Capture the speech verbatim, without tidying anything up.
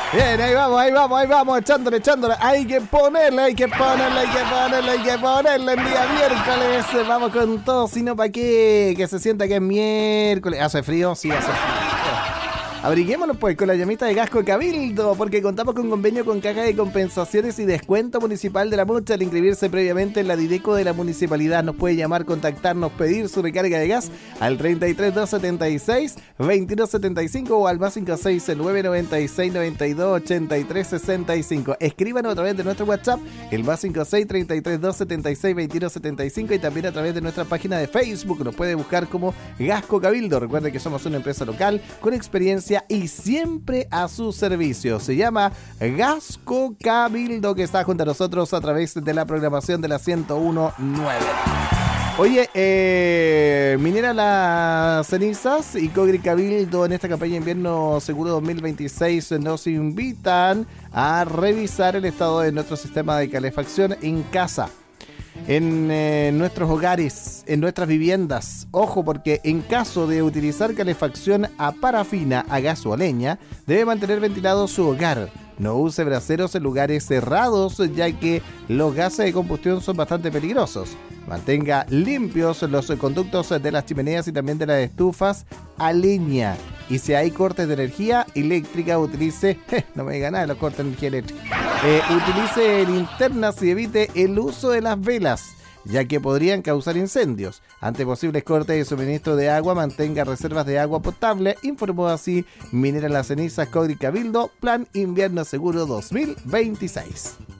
Bien, ahí vamos, ahí vamos, ahí vamos, echándole, echándole. Hay que ponerle, hay que ponerle, hay que ponerle, hay que ponerle el día miércoles. Vamos con todo, sino para qué, que se sienta que es miércoles. ¿Hace frío? Sí, hace frío. Abriguémonos pues con la llamita de Gasco Cabildo, porque contamos con convenio con Caja de Compensaciones y Descuento Municipal de la Mucha. Al inscribirse previamente en la Dideco de la Municipalidad, nos puede llamar, contactarnos, pedir su recarga de gas al treinta y tres, doscientos setenta y seis, veintidós setenta y cinco o al más cinco seis nueve noventa y seis noventa y dos ochenta y tres sesenta y cinco. Escríbanos a través de nuestro WhatsApp, el más cinco seis treinta y tres, doscientos setenta y seis, veintidós setenta y cinco, y también a través de nuestra página de Facebook. Nos puede buscar como Gasco Cabildo. Recuerde que somos una empresa local con experiencia y siempre a su servicio. Se llama Gasco Cabildo, que está junto a nosotros a través de la programación de la ciento uno punto nueve. Oye, eh, Minera Las Cenizas y Cogri Cabildo en esta campaña de invierno seguro dos mil veintiséis nos invitan a revisar el estado de nuestro sistema de calefacción en casa, en eh, nuestros hogares, en nuestras viviendas. Ojo, porque en caso de utilizar calefacción a parafina, a gas o a leña, debe mantener ventilado su hogar. No use braseros en lugares cerrados, ya que los gases de combustión son bastante peligrosos. Mantenga limpios los conductos de las chimeneas y también de las estufas a leña. Y si hay cortes de energía eléctrica, utilice... Eh, no me diga nada de los cortes de energía eléctrica. Eh, utilice linternas y evite el uso de las velas, ya que podrían causar incendios. Ante posibles cortes de suministro de agua, mantenga reservas de agua potable, informó así Minera Las Cenizas, Cogri Cabildo, Plan Invierno Seguro dos mil veintiséis.